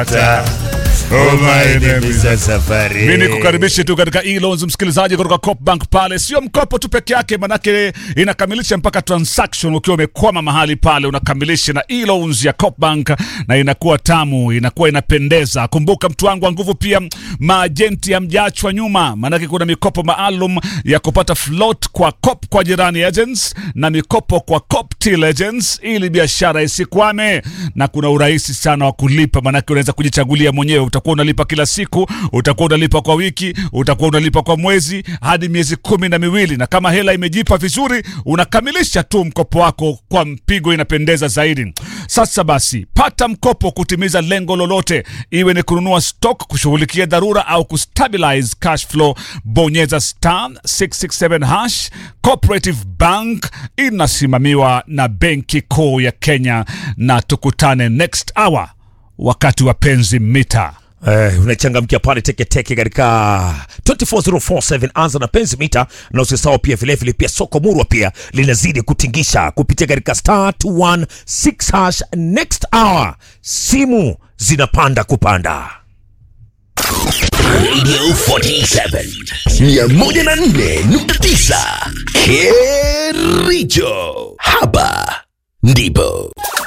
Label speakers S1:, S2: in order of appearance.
S1: kata. Oh my name is Safari.
S2: Mimi nikukaribishe tu katika e-loans msikilizaji kutoka Copbank pale. Sio mkopo tu peke yake, manake inakamilisha mpaka transaction. Ukiwa umekwama mahali pale unakamilisha na e-loans ya Copbank na inakuwa tamu, inakuwa inapendeza. Kumbuka mtu wangu wa nguvu, pia maagenti hamjaachwa nyuma, manake kuna mikopo maalum ya kupata float kwa Cop kwa jirani agents na mikopo kwa Coptil agents ili biashara isikwame, na kuna urahisi sana wa kulipa, manake unaweza kujichagulia mwenyewe. Utakuwa unalipa kila siku, utakuwa unalipa kwa wiki, utakuwa unalipa kwa mwezi hadi miezi 12, na kama hela imejipa vizuri unakamilisha tu mkopo wako kwa mpigo, inapendeza zaidi. Sasa basi, pata mkopo kutimiza lengo lolote, iwe ni kununua stock, kushughulikia dharura au kustabilize cash flow. Bonyeza star 667 hash. Cooperative Bank inasimamiwa na Benki Kuu ya Kenya, na tukutane next hour wakati wa Penzi Mita.
S1: Unachangamkia pale teke katika 24047. Anza na Penzi Mita, na usisahau pia vile pia soko murwa pia linazidi kutingisha kupitia katika star 216 hash. Next hour simu zinapanda kupanda.
S3: Radio 47 104.9 Kericho, hapa ndipo